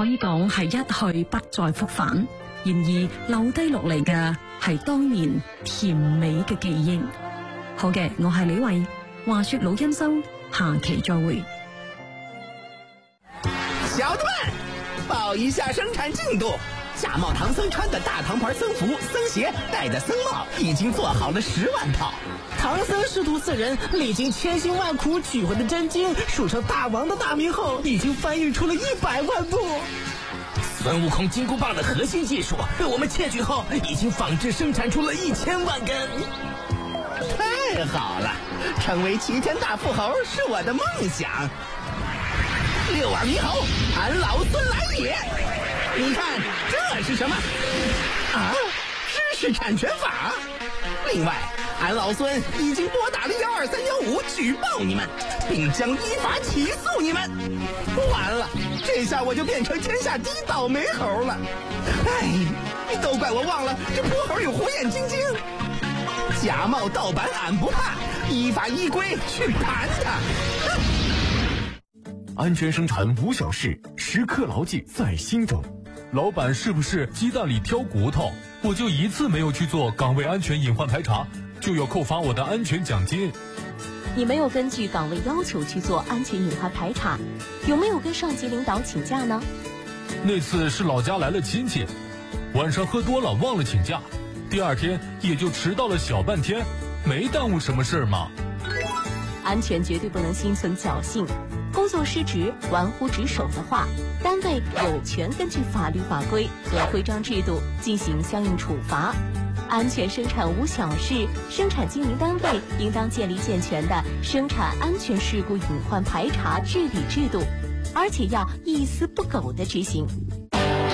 以講係一去不再復返。然而留低落嚟嘅係當年甜美嘅記憶。好嘅，我係李慧，話說老恩修，下期再會。 小子們，報一下生產進度。假冒唐僧穿的大唐牌僧服、僧鞋，戴的僧帽，已經做好了10萬套。 唐僧師徒4人歷經千辛萬苦取回的真經，數成大王的大名後，已經翻譯出了100萬部。 孫悟空金箍棒的核心技術被我們竊取後，已經仿製生產出了1000萬根。 太好了，成為齊天大富豪是我的夢想。六耳猕猴，俺老孫來也！你看這是什麼？啊，知識產權法。另外，俺老孫已經撥打了12315舉報你們，並將依法起訴你們。完了，這下我就變成天下第一倒霉猴了。哎，都怪我忘了這潑猴有火眼金睛。假冒盜版俺不怕，依法依規去盤他。 安全生產無小事，時刻牢記在心中。 老板是不是雞蛋裡挑骨頭？我就一次沒有去做崗位安全隱患排查，就要扣發我的安全獎金。 你沒有根據崗位要求去做安全隱患排查，有沒有跟上級領導請假呢？ 那次是老家來了親戚，晚上喝多了忘了請假，第二天也就遲到了小半天，沒耽誤什麼事嘛。 安全絕對不能心存僥倖，工作失職、玩忽職守的話，單位有權根據法律法規和規章制度進行相應處罰。安全生產無小事，生產經營單位應當建立健全的生產安全事故隱患排查治理制度，而且要一絲不苟地執行。